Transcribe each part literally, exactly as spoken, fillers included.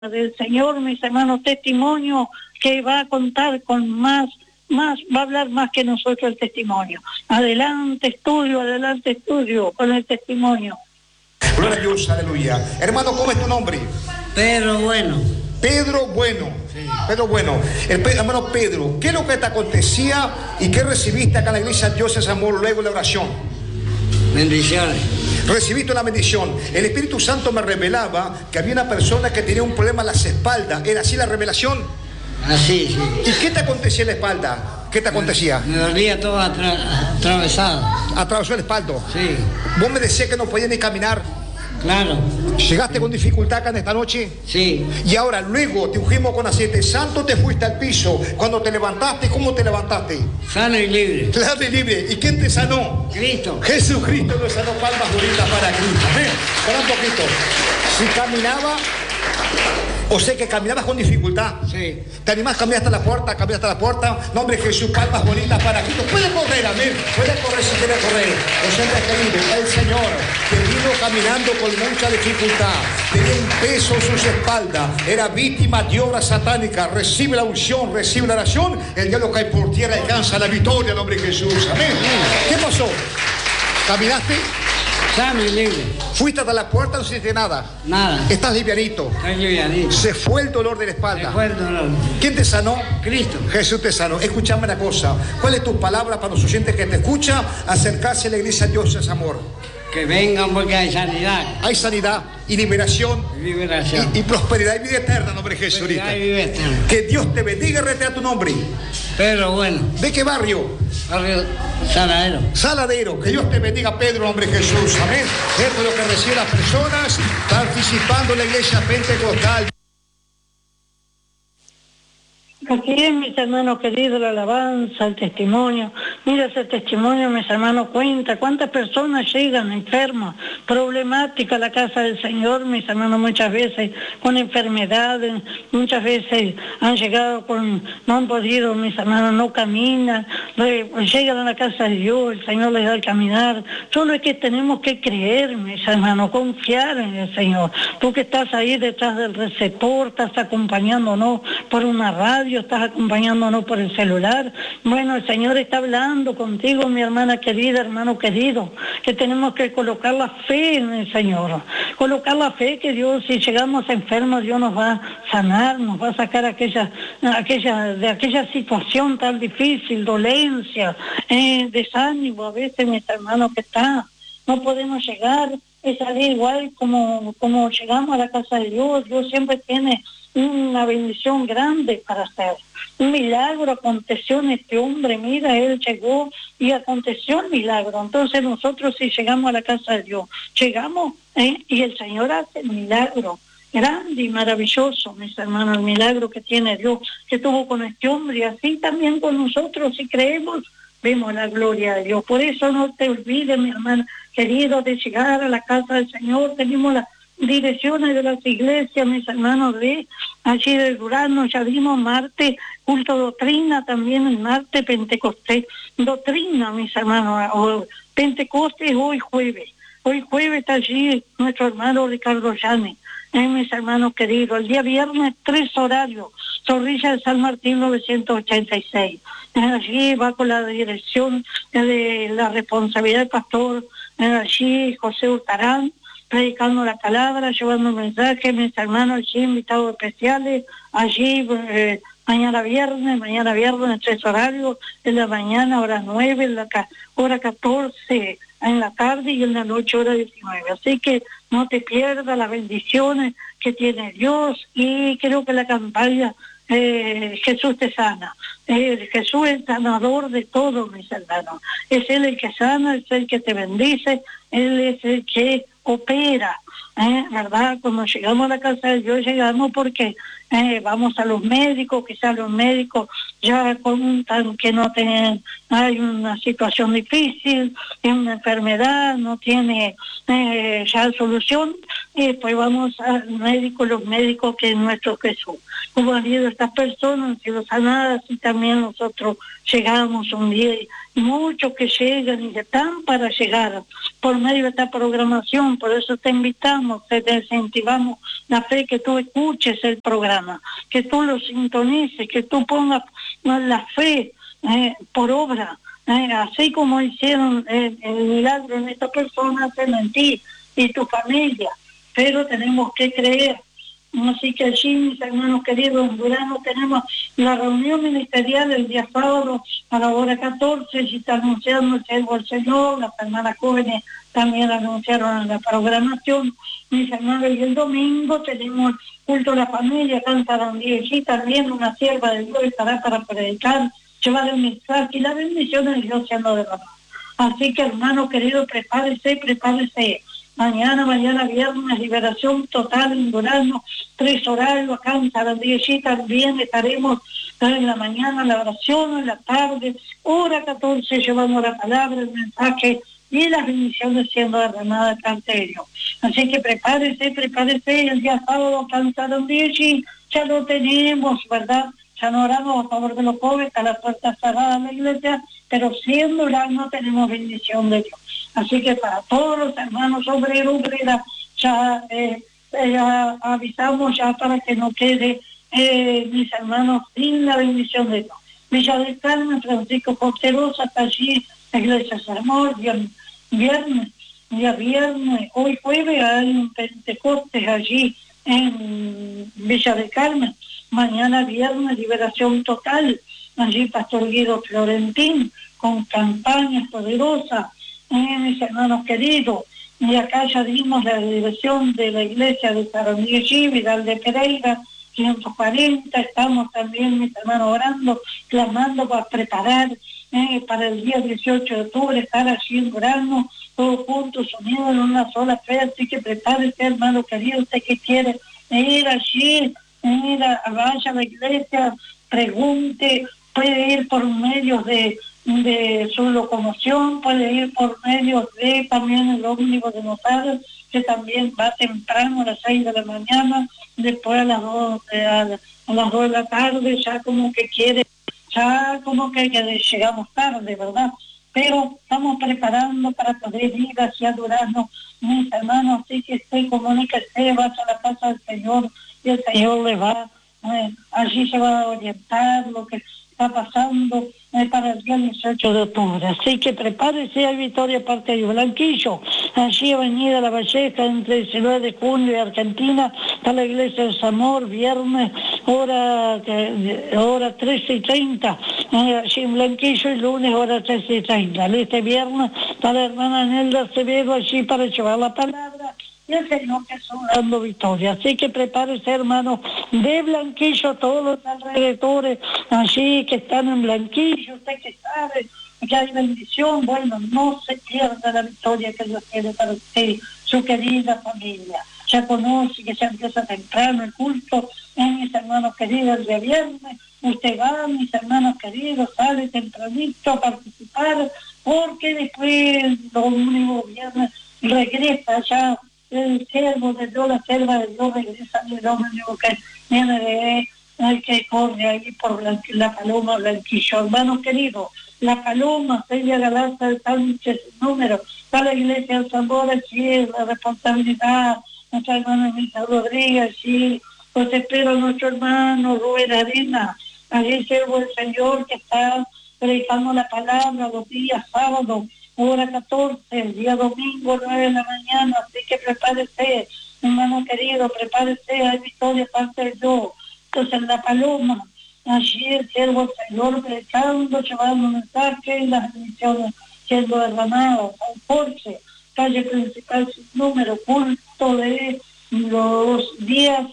del Señor, mis hermanos, testimonio que va a contar con más, más, va a hablar más que nosotros el testimonio. Adelante estudio, adelante estudio con el testimonio. Gloria a Dios, aleluya. Hermano, ¿cómo es tu nombre? Pedro Bueno. Pedro Bueno. Sí. Pedro Bueno. El pe hermano Pedro, ¿qué es lo que te acontecía y qué recibiste acá en la iglesia Dios es amor luego de la oración? Bendiciones. Recibiste una bendición. El Espíritu Santo me revelaba que había una persona que tenía un problema en las espaldas. ¿Era así la revelación? Así, sí. ¿Y qué te acontecía en la espalda? ¿Qué te acontecía? Me dolía todo atra atravesado. ¿Atravesó el espaldo? Sí. ¿Vos me decías que no podías ni caminar? Claro. ¿Llegaste con dificultad acá en esta noche? Sí. Y ahora luego te ungimos con aceite santo, te fuiste al piso. Cuando te levantaste, ¿cómo te levantaste? Sano y libre. Sano y libre. ¿Y quién te sanó? Cristo. Jesucristo nos sanó. Palmas bonitas para Cristo. Amén. Para un poquito. Si caminaba, o sé que caminabas con dificultad. Sí. ¿Te animás a caminar hasta la puerta? ¿Caminar hasta la puerta? Nombre de Jesús, palmas bonitas para Cristo. Puede correr, amén. Puede correr si quiere correr. Los hombres queridos, el Señor que vino caminando con mucha dificultad. Tenía un peso en sus espaldas. Era víctima de obra satánica. Recibe la unción, recibe la oración. El diablo cae por tierra y alcanza la victoria en nombre de Jesús. Amén. ¿Qué pasó? ¿Caminaste? Sano y libre. ¿Fuiste hasta la puerta? No hiciste nada. Nada. ¿Estás livianito? Estoy livianito. Se fue el dolor de la espalda. Se fue el dolor. ¿Quién te sanó? Cristo. Jesús te sanó. Escúchame una cosa. ¿Cuál es tu palabra para los oyentes que te escuchan? Acercarse a la iglesia Dios es amor. Que vengan porque hay sanidad. Hay sanidad y liberación. Liberación. Y, y prosperidad y vida eterna, nombre de Jesús. Prosperidad y vida eterna. Que Dios te bendiga y retea tu nombre. Pedro Bueno. ¿De qué barrio? Barrio Saladero. Saladero. Que Dios te bendiga, Pedro, nombre de Jesús. Amén. Esto es lo que reciben las personas participando en la iglesia pentecostal. Así es, mis hermanos queridos, la alabanza, el testimonio. Mira ese testimonio, mis hermanos, cuenta cuántas personas llegan enfermas, problemáticas a la casa del Señor, mis hermanos, muchas veces con enfermedades, muchas veces han llegado con, no han podido, mis hermanos, no caminan, llegan a la casa de Dios, el Señor les da el caminar. Solo es que tenemos que creer, mis hermanos, confiar en el Señor. Tú que estás ahí detrás del receptor, estás acompañándonos por una radio, estás acompañándonos por el celular. Bueno, el Señor está hablando contigo, mi hermana querida, hermano querido, que tenemos que colocar la fe en el Señor, colocar la fe que Dios, si llegamos enfermos, Dios nos va a sanar, nos va a sacar aquella, aquella, de aquella situación tan difícil, dolencia, eh, desánimo, a veces, mis hermanos, que está, no podemos llegar, es salir igual como, como llegamos a la casa de Dios. Dios siempre tiene una bendición grande para hacer. Un milagro aconteció en este hombre, mira, él llegó y aconteció el milagro. Entonces nosotros si llegamos a la casa de Dios, llegamos ¿eh? y el Señor hace el milagro grande y maravilloso, mis hermanos, el milagro que tiene Dios, que tuvo con este hombre y así también con nosotros, si creemos, vemos la gloria de Dios. Por eso no te olvides, mi hermana querido, de llegar a la casa del Señor. Tenemos las direcciones de las iglesias, mis hermanos, de allí de Durano, ya vimos martes, culto doctrina, también el martes Pentecostés, doctrina, mis hermanos, o Pentecostés hoy jueves, hoy jueves está allí nuestro hermano Ricardo Llanes, eh, mis hermanos queridos, el día viernes tres horarios, Zorrilla de San Martín novecientos ochenta y seis, eh, allí va con la dirección eh, de la responsabilidad del pastor, eh, allí José Hurtarán, predicando la palabra, llevando mensajes, mis hermanos allí, invitados especiales, allí eh, mañana viernes, mañana viernes, tres horarios, en la mañana, hora nueve, en la hora catorce, en la tarde y en la noche, hora diecinueve. Así que no te pierdas las bendiciones que tiene Dios y creo que la campaña eh, Jesús te sana. Eh, Jesús es el sanador de todos, mis hermanos. Es Él el que sana, es el que te bendice, Él es el que opera, ¿eh? ¿verdad? Cuando llegamos a la casa de Dios, llegamos porque eh, vamos a los médicos, quizás los médicos ya contan que no tienen, hay una situación difícil, es una enfermedad, no tiene eh, ya solución, y después vamos al médico, los médicos que es nuestro Jesús. Como han ido estas personas, han sido sanadas, y también nosotros llegamos un día, y muchos que llegan y que están para llegar por medio de esta programación. Por eso te invitamos, te incentivamos la fe, que tú escuches el programa, que tú lo sintonices, que tú pongas la fe eh, por obra, eh, así como hicieron eh, el milagro en esta persona, hacerlo en ti y tu familia. Pero tenemos que creer. Así que allí, mis hermanos queridos, en Durano tenemos la reunión ministerial el día sábado a la hora catorce, y está anunciando el siervo del Señor, las hermanas jóvenes también anunciaron en la programación, mis hermanos, y el domingo tenemos culto a la familia, acá en Sarandí, allí también una sierva de Dios estará para predicar, llevar el mensaje y la bendición de Dios siendo derramada. Así que, hermanos queridos, prepárese, prepárese. Mañana, mañana viernes, liberación total en Durano, tres horarios acá en Sarandí, allí también estaremos en la mañana la oración, en la tarde, hora catorce, llevando la palabra, el mensaje y las bendiciones siendo derramadas ante Dios. Así que prepárese, prepárese, el día sábado acá en Sarandí, allí ya lo tenemos, ¿verdad? Ya no oramos a favor de los pobres, está la puerta cerrada en la iglesia, pero siendo Durano tenemos bendición de Dios. Así que para todos los hermanos obreros, obreras, ya, eh, ya avisamos ya para que no quede, eh, mis hermanos, sin la bendición de Dios. Villa del Carmen, Francisco Porterosa, hasta allí, la iglesia Sermón, viernes, viernes, día viernes, hoy jueves hay un Pentecostes allí en Villa del Carmen, mañana viernes, liberación total, allí Pastor Guido Florentín, con campañas poderosas. Eh, mis hermanos queridos, y acá ya dimos la dirección de la iglesia de Sarandí, Vidal de Pereira, ciento cuarenta, estamos también, mis hermanos, orando, clamando para preparar eh, para el día dieciocho de octubre, estar allí en Durano, todos juntos, unidos en una sola fe. Así que prepárese, hermano querido, usted que quiere ir allí, ir a, vaya a la iglesia, pregunte, puede ir por medios de de su locomoción, puede ir por medio de también el ómnibus de Notarios, que también va temprano a las seis de la mañana, después a las dos, eh, a, a las dos de la tarde, ya como que quiere, ya como que, que llegamos tarde, ¿verdad? Pero estamos preparando para poder ir hacia Durano, mis hermanos, así que usted comuníquese, vaya a la casa del Señor, y el Señor le va, eh, allí se va a orientar lo que está pasando eh, para el día dieciocho de octubre. Así que prepárese, hay Victoria Parte de Blanquillo, allí Avenida La Valleja, entre diecinueve de junio y Argentina, está la iglesia del Zamor, viernes, hora, eh, hora trece y treinta, eh, allí en Blanquillo, y lunes, hora trece y treinta. Este viernes está la hermana Nelda Acevedo allí para llevar la palabra, y el Señor Jesús dando victoria. Así que prepárese, hermano, de Blanquillo, todos los alrededores allí que están en Blanquillo, usted que sabe que hay bendición, bueno, no se pierda la victoria que Dios tiene para usted, su querida familia. Ya conoce que ya empieza temprano el culto, eh, mis hermanos queridos, el día viernes, usted va, mis hermanos queridos, sale tempranito a participar, porque después, domingo, viernes, regresa ya el siervo de Dios, la sierva de Dios, regresa el domingo que viene de el que corre ahí por la, la Paloma Blanquillo. Hermanos queridos, la Paloma, Celia Galarza de Sánchez, número, está la iglesia del Zamora, sí, la responsabilidad, nuestra hermana Misa Rodríguez, sí, pues espero a nuestro hermano Rubén Arena, allí siervo del Señor que está predicando la palabra los días sábados, hora catorce, el día domingo, nueve de la mañana, así que prepárese, hermano querido, prepárese, hay victoria parte de Dios. Entonces en la Paloma, allí el siervo del Señor predicando, llevando un mensaje y las bendiciones siendo derramadas, al Porche, calle principal sin número, culto de los días,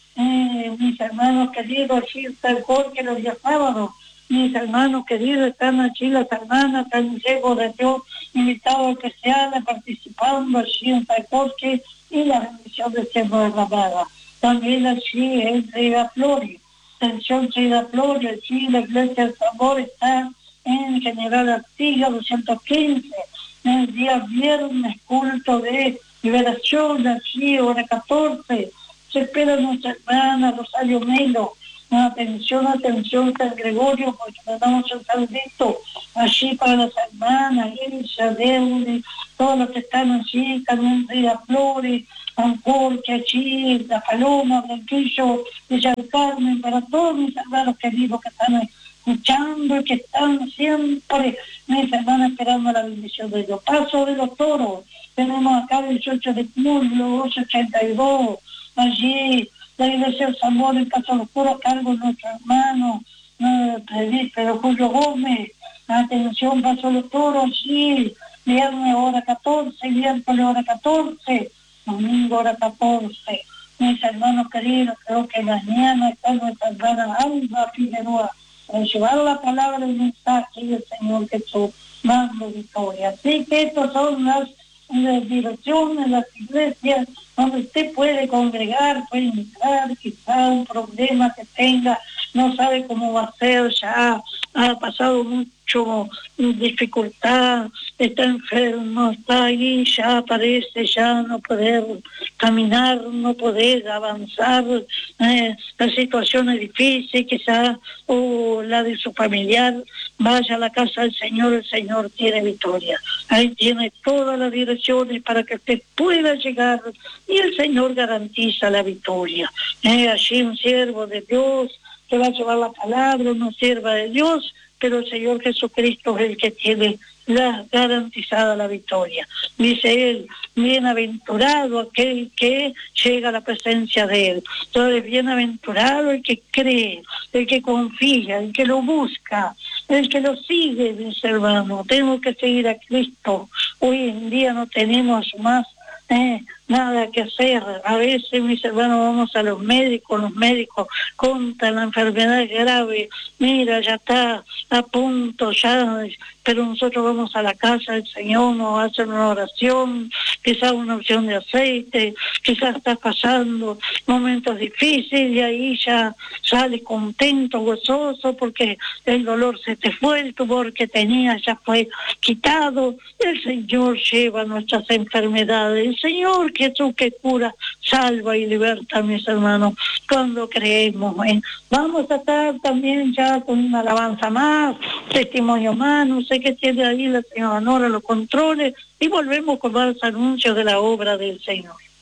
eh, mis hermanos queridos, allí está el Jorge los días sábados. Mis hermanos queridos, están allí las hermanas, están ciegos de Dios, invitados especiales, participando allí en Taiporque, y la bendición de siempre derramada. También allí en Trida Floria, Tensión Trida Floria, allí la iglesia del Sabor está en General Artigas doscientos quince, el día viernes, culto de Liberación allí, hora catorce. Se espera nuestra hermana Rosario Melo. Atención, atención, San Gregorio, porque nos damos el saludito allí para las hermanas, Elsa, Deune, todos los que están allí, también Ría Flores, Ancorque, allí, La Paloma, Blanquillo, Villa del Carmen, para todos mis hermanos queridos que están escuchando y que están siempre, mis hermanas, esperando la bendición de Dios. Paso de los Toros, tenemos acá el dieciocho de julio, ocho ochenta y dos, allí, la iglesia del San Juan en Paso de los Toros, a cargo de nuestro hermano, eh, pero Julio Gómez. Atención, Paso de los Toros, allí, viernes hora catorce, miércoles hora catorce, domingo hora catorce. Mis hermanos queridos, creo que mañana está nuestra hermana Alba Figueroa para llevar la palabra del mensaje del Señor Jesús, dando victoria. Así que estas son las, las direcciones, las iglesias donde usted puede congregar, puede entrar, quizá un problema que tenga, no sabe cómo va a ser, ya ha pasado mucho dificultad, está enfermo, está ahí, ya parece ya no poder caminar, no poder avanzar, eh, la situación es difícil, quizá o la de su familiar, vaya a la casa del Señor, el Señor tiene victoria. Ahí tiene todas las direcciones para que usted pueda llegar y el Señor garantiza la victoria. Eh, allí un siervo de Dios que va a llevar la palabra, una sierva de Dios, pero el Señor Jesucristo es el que tiene la garantizada la victoria. Dice él, bienaventurado aquel que llega a la presencia de él. Entonces, bienaventurado el que cree, el que confía, el que lo busca, el que lo sigue, dice hermano. Tenemos que seguir a Cristo. Hoy en día no tenemos más Eh, nada que hacer. A veces, mis hermanos, vamos a los médicos, los médicos contan la enfermedad grave, mira, ya está a punto, ya, pero nosotros vamos a la casa del Señor, nos hacen una oración, quizás una opción de aceite, quizás está pasando momentos difíciles y ahí ya sale contento, gozoso, porque el dolor se te fue, el tumor que tenías ya fue quitado. El Señor lleva nuestras enfermedades, el Señor Jesús que cura, salva y liberta, mis hermanos, cuando creemos. ¿eh? Vamos a estar también ya con una alabanza más, testimonio más, no sé qué tiene ahí la señora Nora, los controles, y volvemos con más anuncios de la obra del Señor.